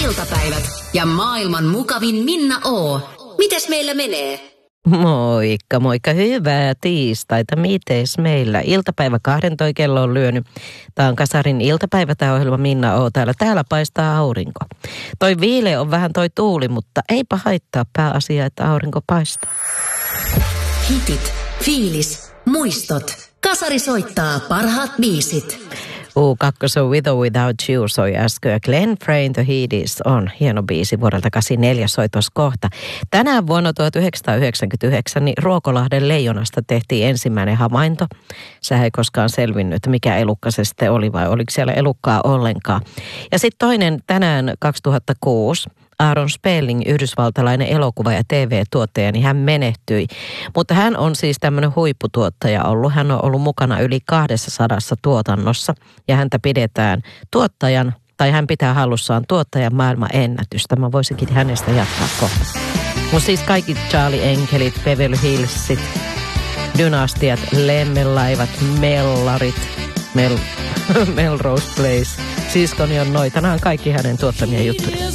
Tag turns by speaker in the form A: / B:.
A: iltapäivät ja maailman mukavin Minna O. Mites meillä menee?
B: Moikka, moikka. Hyvää tiistaita. Mites meillä? Iltapäivä 12 kello on lyönyt. Tämä on Kasarin iltapäivä, tämä ohjelma Minna O. Täällä paistaa aurinko. Toi viile on vähän toi tuuli, mutta eipä haittaa, pääasia, että aurinko paistaa.
A: Hitit, fiilis, muistot. Kasari soittaa parhaat biisit.
B: U2 With or Without You soi äsken ja Glenn Frey The Headies on hieno biisi vuodelta 84 soitos kohta. Tänään vuonna 1999 niin Ruokolahden leijonasta tehtiin ensimmäinen havainto. Sehän ei koskaan selvinnyt, mikä elukka se sitten oli vai oliko siellä elukkaa ollenkaan. Ja sitten toinen tänään 2006. Aaron Spelling, yhdysvaltalainen elokuva- ja TV-tuottaja, niin hän menehtyi. Mutta hän on siis tämmöinen huipputuottaja ollut. Hän on ollut mukana yli 200 tuotannossa ja häntä pidetään tuottajan, tai hän pitää hallussaan tuottajan maailman ennätystä. Mä voisinkin hänestä jatkaa kohta. Mutta siis kaikki Charlie Enkelit, Beverly Hillsit, Dynastiat, Lemmenlaivat, Mellarit, Melrose Place, Siskoni on noita. Nämä on kaikki hänen tuottamia juttuja.